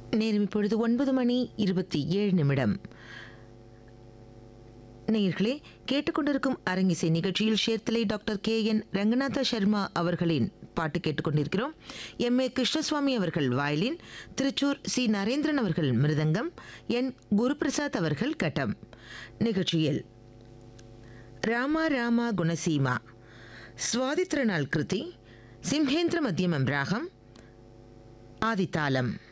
நேரம் இப்பொழுது 9:27. நேயர்களே, கேட்டுக்கொண்டிருக்கும் அரங்கிசை நிகழ்ச்சியில் சேர்த்தலை டாக்டர் KN ரங்கநாத சர்மா அவர்களின் பாட்டு கேட்டுக்கொண்டிருக்கிறோம். MA கிருஷ்ணசுவாமி அவர்கள் வயலின், திருச்சூர் C நரேந்திரன் அவர்கள் மிருதங்கம், N குருபிரசாத் அவர்கள் கட்டம். நிகழ்ச்சியில் ராமா ராமா குணசீமா, ஸ்வாதித்ரநாள் கிருதி, சிம்ஹேந்திர மத்தியமம் ராகம், ஆதித்தாளம்.